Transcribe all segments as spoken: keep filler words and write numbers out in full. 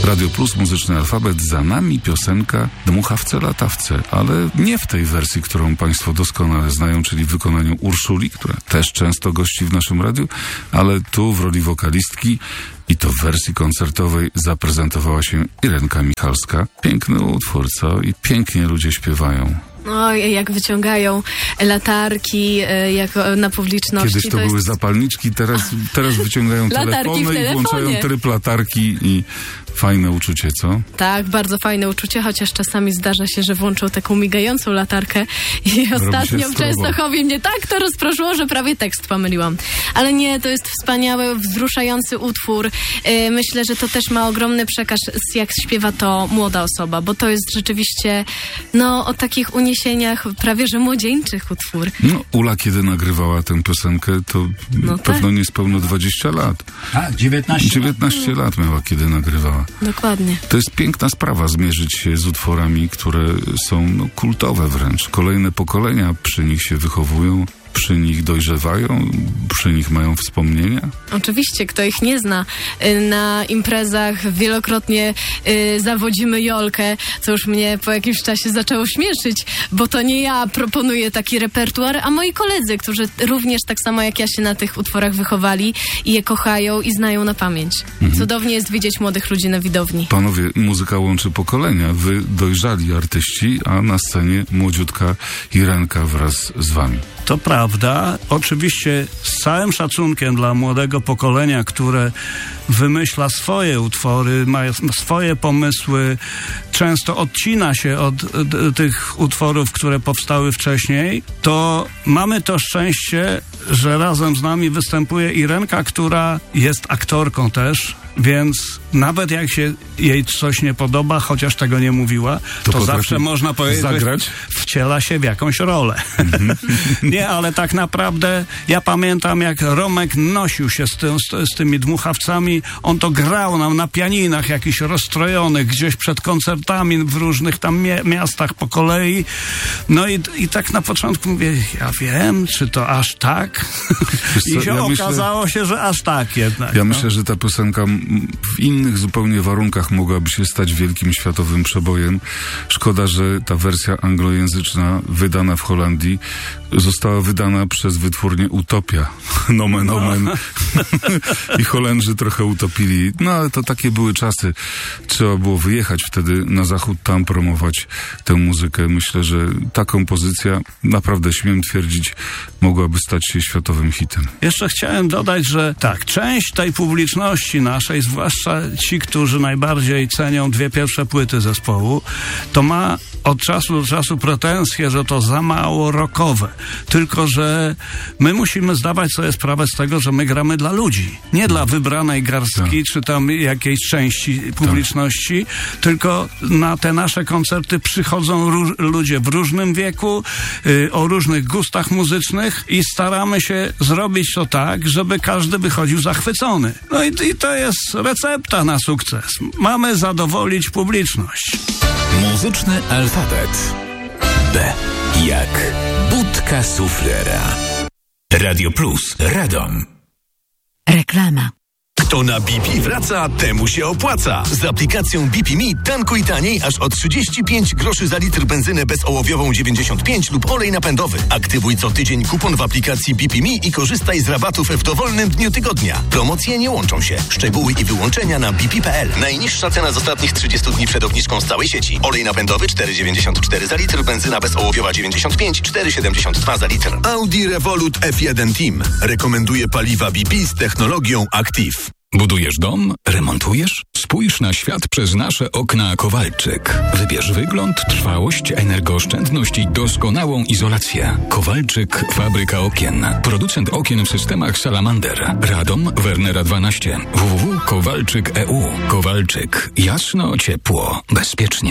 Radio Plus, Muzyczny Alfabet, za nami piosenka Dmuchawce latawce, ale nie w tej wersji, którą Państwo doskonale znają, czyli w wykonaniu Urszuli, która też często gości w naszym radiu, ale tu w roli wokalistki i to w wersji koncertowej zaprezentowała się Irenka Michalska. Piękny utwór, co? I pięknie ludzie śpiewają. Oj, jak wyciągają latarki jak na publiczności. Kiedyś to, to były jest... zapalniczki, teraz, teraz wyciągają telefony i włączają tryb latarki i fajne uczucie, co? Tak, bardzo fajne uczucie, chociaż czasami zdarza się, że włączą taką migającą latarkę i ostatnio w Częstochowie mnie tak to rozproszyło, że prawie tekst pomyliłam. Ale nie, to jest wspaniały, wzruszający utwór. Yy, myślę, że to też ma ogromny przekaz, jak śpiewa to młoda osoba, bo to jest rzeczywiście, no, o takich uniesieniach prawie, że młodzieńczych utwór. No, Ula, kiedy nagrywała tę piosenkę, to no pewno tak. Niespełna dwadzieścia lat. A, dziewiętnaście. dziewiętnaście lat miała, kiedy nagrywała. Dokładnie. To jest piękna sprawa, zmierzyć się z utworami, które są no, kultowe wręcz. Kolejne pokolenia przy nich się wychowują, przy nich dojrzewają, przy nich mają wspomnienia? Oczywiście, kto ich nie zna. Na imprezach wielokrotnie y, zawodzimy Jolkę, co już mnie po jakimś czasie zaczęło śmieszyć, bo to nie ja proponuję taki repertuar, a moi koledzy, którzy również tak samo jak ja się na tych utworach wychowali i je kochają i znają na pamięć. Mhm. Cudownie jest widzieć młodych ludzi na widowni. Panowie, muzyka łączy pokolenia. Wy dojrzali artyści, a na scenie młodziutka Irenka wraz z wami. To prawda. Oczywiście z całym szacunkiem dla młodego pokolenia, które wymyśla swoje utwory, ma swoje pomysły, często odcina się od d- tych utworów, które powstały wcześniej, to mamy to szczęście, że razem z nami występuje Irenka, która jest aktorką też, więc nawet jak się jej coś nie podoba, chociaż tego nie mówiła, to, to zawsze można powiedzieć, zagrać? Wciela się w jakąś rolę. Mm-hmm. Nie, ale tak naprawdę ja pamiętam, jak Romek nosił się z, tym, z, z tymi dmuchawcami, on to grał nam na pianinach jakichś rozstrojonych, gdzieś przed koncertami w różnych tam mie- miastach po kolei. No i, i tak na początku mówię, ja wiem, czy to aż tak? I się ja okazało myślę, się, że aż tak jednak. Ja no. myślę, że ta piosenka w innych zupełnie warunkach mogłaby się stać wielkim światowym przebojem. Szkoda, że ta wersja anglojęzyczna wydana w Holandii została wydana przez wytwórnię Utopia. Nomen omen. No. I Holendrzy trochę utopili. No ale to takie były czasy. Trzeba było wyjechać wtedy na zachód, tam promować tę muzykę. Myślę, że ta kompozycja, naprawdę śmiem twierdzić, mogłaby stać się światowym hitem. Jeszcze chciałem dodać, że tak, część tej publiczności naszej, zwłaszcza ci, którzy najbardziej cenią dwie pierwsze płyty zespołu, to ma od czasu do czasu pretensje, że to za mało rockowe. Tylko że my musimy zdawać sobie sprawę z tego, że my gramy dla ludzi. Nie dla wybranej garstki, tak. czy tam jakiejś części publiczności, tak. tylko na te nasze koncerty przychodzą ró- ludzie w różnym wieku, yy, o różnych gustach muzycznych i staramy się zrobić to tak, żeby każdy wychodził zachwycony. No i, i to jest recepta na sukces. Mamy zadowolić publiczność. Muzyczny alfabet. B jak budka suflera. Radio Plus, Radom. Reklama. Kto na B P wraca, temu się opłaca. Z aplikacją B P Me tankuj taniej aż o trzydzieści pięć groszy za litr benzynę bezołowiową dziewięćdziesiąt pięć lub olej napędowy. Aktywuj co tydzień kupon w aplikacji B P Me i korzystaj z rabatów w dowolnym dniu tygodnia. Promocje nie łączą się. Szczegóły i wyłączenia na b p kropka p l. Najniższa cena z ostatnich trzydziestu dni przed obniżką z całej sieci. Olej napędowy cztery dziewięćdziesiąt cztery za litr, benzyna bezołowiowa dziewięćdziesiąt pięć, cztery siedemdziesiąt dwa za litr. Audi Revolut F jeden Team rekomenduje paliwa B P z technologią Active. Budujesz dom? Remontujesz? Spójrz na świat przez nasze okna Kowalczyk. Wybierz wygląd, trwałość, energooszczędność i doskonałą izolację. Kowalczyk, fabryka okien. Producent okien w systemach Salamander. Radom, Wernera dwanaście. w w w kropka kowalczyk kropka e u. Kowalczyk. Jasno, ciepło, bezpiecznie.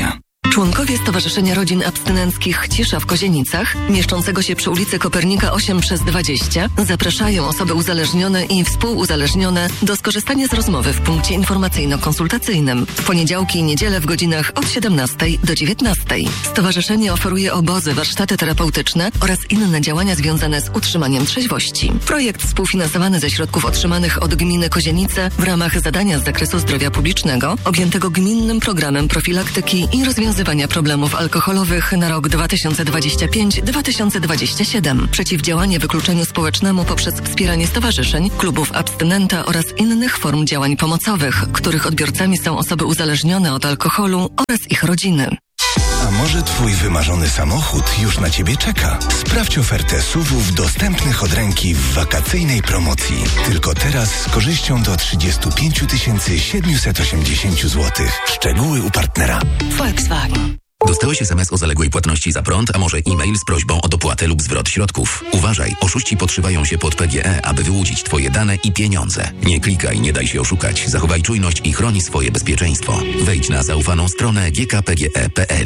Członkowie Stowarzyszenia Rodzin Abstynenckich Cisza w Kozienicach, mieszczącego się przy ulicy Kopernika osiem przez dwadzieścia, zapraszają osoby uzależnione i współuzależnione do skorzystania z rozmowy w punkcie informacyjno-konsultacyjnym w poniedziałki i niedzielę w godzinach od siedemnastej do dziewiętnastej. Stowarzyszenie oferuje obozy, warsztaty terapeutyczne oraz inne działania związane z utrzymaniem trzeźwości. Projekt współfinansowany ze środków otrzymanych od gminy Kozienice w ramach zadania z zakresu zdrowia publicznego objętego gminnym programem profilaktyki i rozwiązywania problemów alkoholowych na rok dwa tysiące dwudziesty piąty do dwa tysiące dwudziestego siódmego. Przeciwdziałanie wykluczeniu społecznemu poprzez wspieranie stowarzyszeń, klubów abstynenta oraz innych form działań pomocowych, których odbiorcami są osoby uzależnione od alkoholu oraz ich rodziny. A może twój wymarzony samochód już na ciebie czeka? Sprawdź ofertę S U V-ów dostępnych od ręki w wakacyjnej promocji. Tylko teraz z korzyścią do trzydzieści pięć tysięcy siedemset osiemdziesiąt złotych. Szczegóły u partnera. Volkswagen. Dostałeś es em es o zaległej płatności za prąd, a może e-mail z prośbą o dopłatę lub zwrot środków. Uważaj, oszuści podszywają się pod P G E, aby wyłudzić twoje dane i pieniądze. Nie klikaj, nie daj się oszukać. Zachowaj czujność i chroni swoje bezpieczeństwo. Wejdź na zaufaną stronę g k p g e kropka p l.